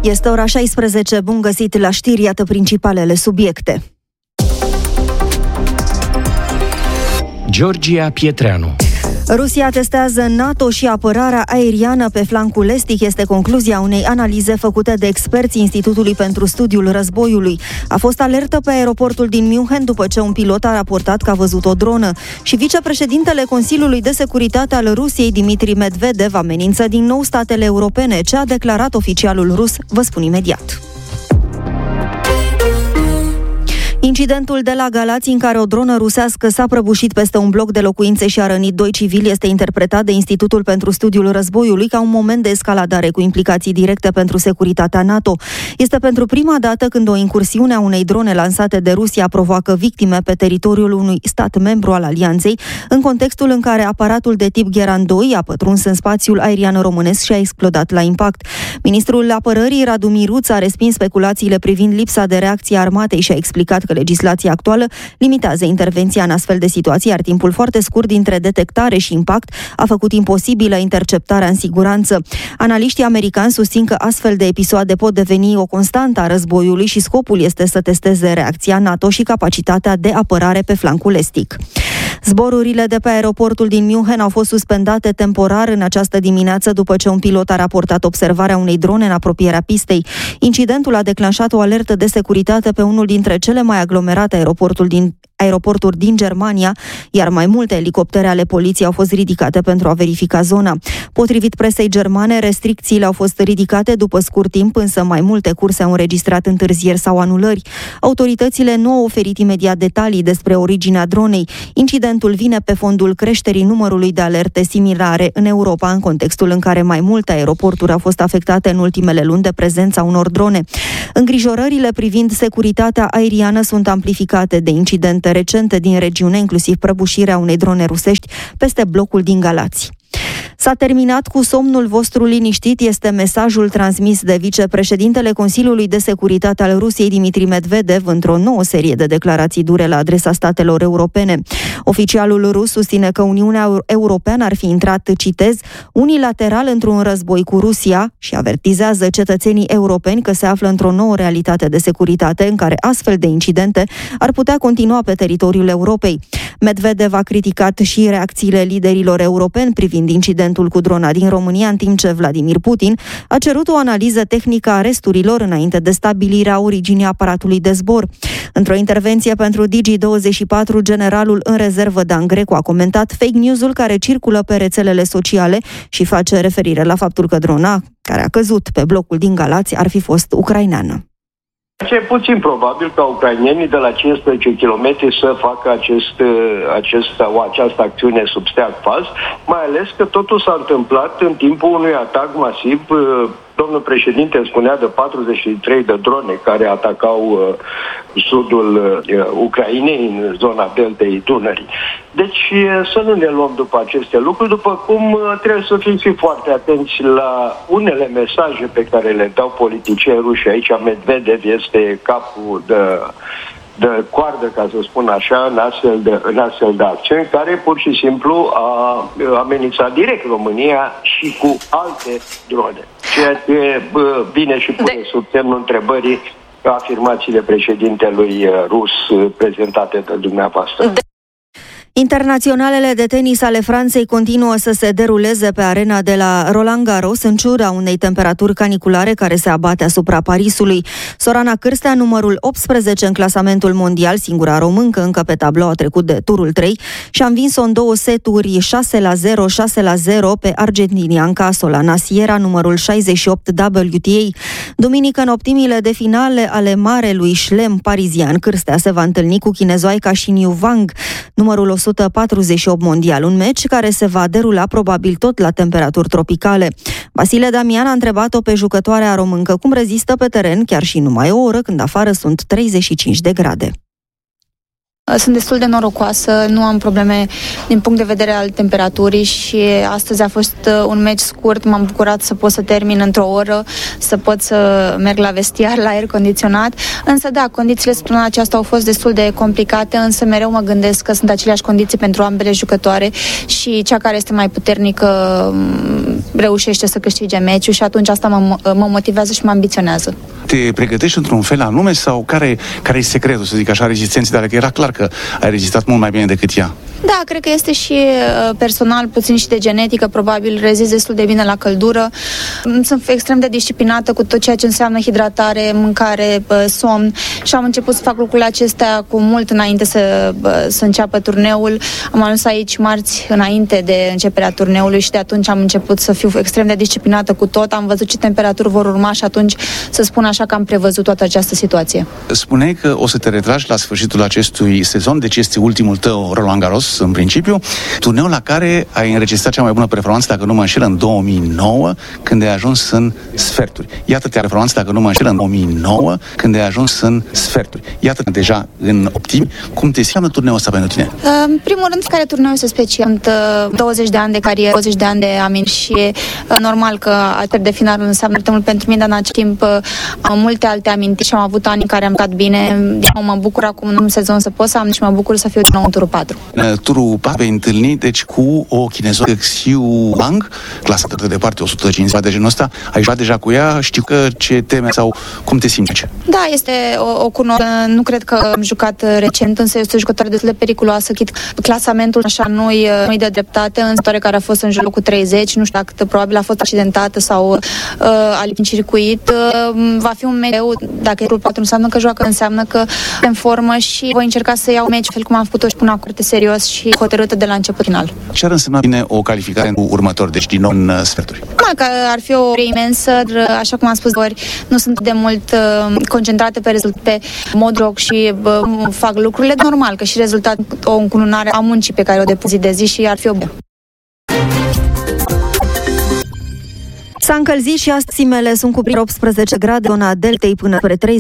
Este ora 16, bun găsit la știri, iată principalele subiecte. Georgia Pietreanu. Rusia testează NATO și apărarea aeriană pe flancul estic, este concluzia unei analize făcute de experți Institutului pentru Studiul Războiului. A fost alertă pe aeroportul din München după ce un pilot a raportat că a văzut o dronă și vicepreședintele Consiliului de Securitate al Rusiei, Dmitri Medvedev, amenință din nou statele europene. Ce a declarat oficialul rus, vă spun imediat. Incidentul de la Galați, în care o dronă rusească s-a prăbușit peste un bloc de locuințe și a rănit 2 civili, este interpretat de Institutul pentru Studiul Războiului ca un moment de escaladare cu implicații directe pentru securitatea NATO. Este pentru prima dată când o incursiune a unei drone lansate de Rusia provoacă victime pe teritoriul unui stat membru al alianței, în contextul în care aparatul de tip Geran 2 a pătruns în spațiul aerian românesc și a explodat la impact. Ministrul Apărării, Radu Miruț, a respins speculațiile privind lipsa de reacție a armatei și a explicat că legislația actuală limitează intervenția în astfel de situații, iar timpul foarte scurt dintre detectare și impact a făcut imposibilă interceptarea în siguranță. Analiștii americani susțin că astfel de episoade pot deveni o constantă a războiului și scopul este să testeze reacția NATO și capacitatea de apărare pe flancul estic. Zborurile de pe aeroportul din München au fost suspendate temporar în această dimineață după ce un pilot a raportat observarea unei drone în apropierea pistei. Incidentul a declanșat o alertă de securitate pe unul dintre cele mai aglomerate aeroporturi din Germania, iar mai multe elicoptere ale poliției au fost ridicate pentru a verifica zona. Potrivit presei germane, restricțiile au fost ridicate după scurt timp, însă mai multe curse au înregistrat întârzieri sau anulări. Autoritățile nu au oferit imediat detalii despre originea dronei. Incidentul vine pe fondul creșterii numărului de alerte similare în Europa, în contextul în care mai multe aeroporturi au fost afectate în ultimele luni de prezența unor drone. Îngrijorările privind securitatea aeriană sunt amplificate de incidente recente din regiune, inclusiv prăbușirea unei drone rusești peste blocul din Galați. S-a terminat cu somnul vostru liniștit, este mesajul transmis de vicepreședintele Consiliului de Securitate al Rusiei, Dmitri Medvedev, într-o nouă serie de declarații dure la adresa statelor europene. Oficialul rus susține că Uniunea Europeană ar fi intrat, citez, unilateral într-un război cu Rusia și avertizează cetățenii europeni că se află într-o nouă realitate de securitate în care astfel de incidente ar putea continua pe teritoriul Europei. Medvedev a criticat și reacțiile liderilor europeni privind incidentul cu drona din România, în timp ce Vladimir Putin a cerut o analiză tehnică a resturilor înainte de stabilirea originii aparatului de zbor. Într-o intervenție pentru Digi24, generalul în rezervă Dan Grecu a comentat fake news-ul care circulă pe rețelele sociale și face referire la faptul că drona care a căzut pe blocul din Galați ar fi fost ucraineană. E puțin probabil ca ucrainenii de la 15 km să facă această acțiune sub steag fals, mai ales că totul s-a întâmplat în timpul unui atac masiv. Domnul președinte spunea de 43 de drone care atacau sudul Ucrainei, în zona deltei Dunării. Deci să nu ne luăm după aceste lucruri, după cum trebuie să fim foarte atenți la unele mesaje pe care le dau politicienii ruși. Aici Medvedev este capul de coardă, ca să spun așa, în astfel de acțiuni, care pur și simplu a amenințat direct România și cu alte drone. Ceea ce vine și pune sub semnul întrebării afirmațiile președintelui rus prezentate de dumneavoastră. Internaționalele de tenis ale Franței continuă să se deruleze pe arena de la Roland Garros, în ciuda unei temperaturi caniculare care se abate asupra Parisului. Sorana Cârstea, numărul 18 în clasamentul mondial, singura româncă încă pe tablou, a trecut de turul 3 și a învins-o în 2 seturi 6-0, 6-0 pe argentinianca Solana Sierra, numărul 68 WTA. Duminică, în optimile de finale ale marelui șlem parizian, Cârstea se va întâlni cu chinezoaica Xinyu Wang, numărul 148 mondial, un meci care se va derula probabil tot la temperaturi tropicale. Vasile Damian a întrebat-o pe jucătoarea româncă cum rezistă pe teren chiar și numai o oră când afară sunt 35 de grade. Sunt destul de norocoasă, nu am probleme din punct de vedere al temperaturii și astăzi a fost un meci scurt, m-am bucurat să pot să termin într-o oră, să pot să merg la vestiar, la aer condiționat, însă da, condițiile săptămâna aceasta au fost destul de complicate, însă mereu mă gândesc că sunt aceleași condiții pentru ambele jucătoare și cea care este mai puternică reușește să câștige meciul și atunci asta mă motivează și mă ambiționează. Te pregătești într-un fel anume sau care e secretul, să zic așa, rezistenței tale? Că era clar că ai rezistat mult mai bine decât ea. Da, cred că este și personal, puțin și de genetică, probabil rezist destul de bine la căldură. Sunt extrem de disciplinată cu tot ceea ce înseamnă hidratare, mâncare, somn și am început să fac lucrurile acestea cu mult înainte să înceapă turneul. Am ajuns aici marți înainte de începerea turneului și de atunci am început să fiu extrem de disciplinată cu tot. Am văzut ce temperaturi vor urma și atunci să spun așa că am prevăzut toată această situație. Spuneai că o să te retragi la sfârșitul acestui sezon, deci este ultimul tău Roland Garros în principiu, turneul la care ai înregistrat cea mai bună performanță, dacă nu mă înșel, în 2009, când ai ajuns în sferturi. Iată-te performanță, dacă nu mă înșel, în 2009, când ai ajuns în sferturi. Iată-te deja în optimi. Cum te simți turneul ăsta pentru tine? În primul rând, care turneul este special. Sunt 20 de ani de carieră, 20 de ani de amintiri și normal că atât de finalul înseamnă foarte mult pentru mine, dar în acest timp am multe alte amintiri și am avut ani în care am stat bine. Mă bucur acum în sezon să pot să am și mă bucur să fiu din nou în turul 4. Turul 4 vei întâlni, deci, cu o chineză, Xiu Wang, clasă de departe, 150 de genul ăsta. Ai jucat deja cu ea? Știu că ce teme sau cum te simți? Da, este o cunosc. Nu cred că am jucat recent, însă este o jucătoare destul de periculoasă. Clasamentul așa nu-i de dreptate, însă care a fost în jurul cu 30, nu știu dacă probabil a fost accidentată sau a lipit în circuit. Va fi un meci, dacă e turul 4 înseamnă că e în formă și voi încerca să iau meci fel cum am făcut-o și până acum serios și hotărâtă de la început final. Ce ar însemna bine o calificare în următor, deci din nou în sferturi? Că ar fi o imensă, așa cum am spus ori, nu sunt de mult concentrate pe rezultat, pe mod joc și fac lucrurile normal, că și rezultat o încununare a muncii pe care o depun zi de zi și ar fi o bună. S-a încălzit și astăzi sunt cu 18 grade, zona deltei până spre 30.